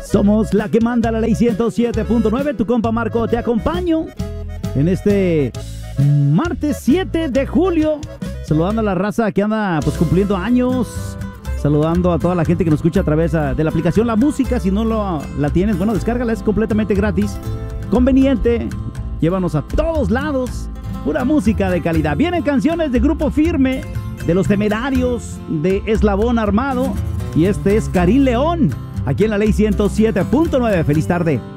Somos la que manda la ley 107.9. Tu compa Marco te acompaño en este martes 7 de julio. Saludando a la raza que anda pues cumpliendo años. Saludando a toda la gente que nos escucha a través de la aplicación La Música. Si no la tienes, bueno, descárgala, es completamente gratis. Conveniente. Llévanos a todos lados. Pura música de calidad. Vienen canciones de Grupo Firme, de Los Temerarios, de Eslabón Armado. Y este es Karim León, aquí en la ley 107.9. Feliz tarde.